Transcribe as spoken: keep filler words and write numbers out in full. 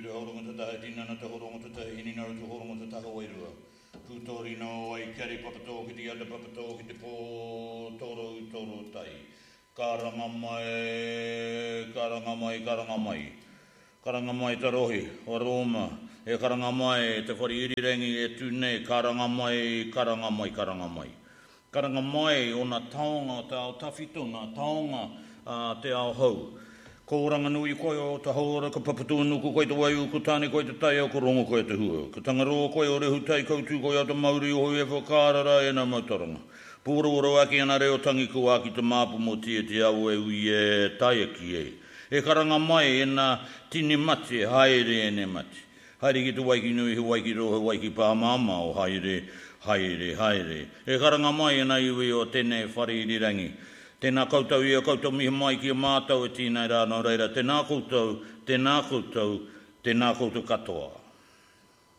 horongo te tahe tinana te horongo te tahe hinina te horongo te tahe wairua. Kutori no ai kari papato ki te ada papato ki te pō toro i toro tai. Karanga mai, karanga mai, karanga mai. Karanga mai te rohi, o Roma. E karanga mai, te whari irirangi e tūnei, karanga mai, karanga mai, karanga mai. Karanga mai o nā taonga, te ao tawhito, nā taonga uh, te ao hau. Ko ranganui koe o te haura, ka papatūnu ko koe te waiu, ko tāne koe te tai au, ko rongo koe te hua. Ka tangaroa koe o rehu tai koutu koe ata mauri o hui e whakārara e nā mautaranga. Pūra ora waki ana reo tangi ko aki te māpu mo tia te au e ui e tai aki e. E karanga mai e nā tini mati, haere e ne mati. Haere ki te waiki nui, he waiki rohe, waiki pāmama o haere, haere, haere. E karanga mai e nā iwi o tēnei whare irirangi. Tēnā koutou ia koutou mihi mai ki a mātou e tīnei rāna reira. Tēnā koutou, tēnā koutou, tēnā koutou katoa.